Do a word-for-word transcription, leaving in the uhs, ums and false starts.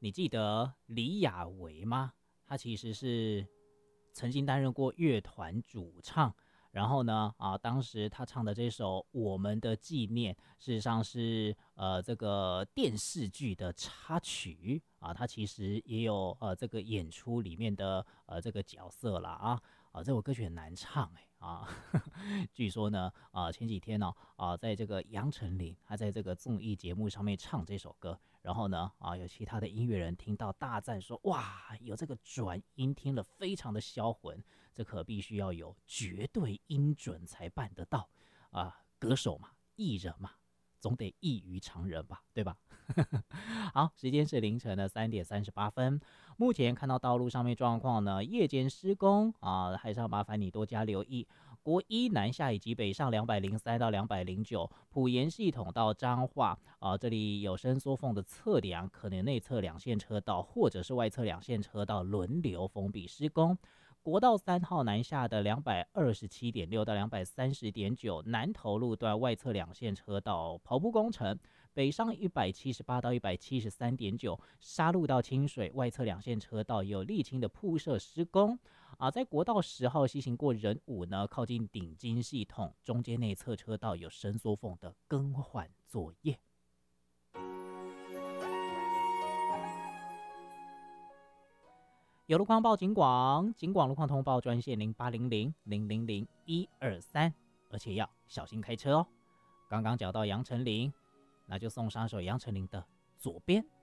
你记得李亚维吗？他其实是曾经担任过乐团主唱，然后呢，啊，当时他唱的这首《我们的纪念》，事实上是呃这个电视剧的插曲啊，他其实也有呃这个演出里面的呃这个角色啦啊啊，这首歌曲很难唱哎啊，据说呢啊前几天呢啊在这个杨丞琳他在这个综艺节目上面唱这首歌。然后呢，啊，有其他的音乐人听到大赞说，哇，有这个转音，听了非常的销魂，这可必须要有绝对音准才办得到啊！歌手嘛，艺人嘛，总得异于常人吧，对吧？好，时间是凌晨的三点三十八分。目前看到道路上面状况呢，夜间施工啊，还是要麻烦你多加留意。国一南下以及北上两百零三到两百零九，埔盐系统到彰化啊，这里有伸缩缝的测量，可能内侧两线车道或者是外侧两线车道轮流封闭施工。国道三号南下的两百二十七点六到两百三十点九，南投路段外侧两线车道跑步工程。北上一百七十八到一百七十三点九，沙鹿到清水外侧两线车道有沥青的铺设施工啊，在国道十号西行过仁武呢，靠近顶金系统中间内侧车道有伸缩缝的更换作业。有路况报警广，警广路况通报专线零八零零零零零一二三，而且要小心开车哦。刚刚讲到杨丞琳，那就送上首杨丞琳的《左边》。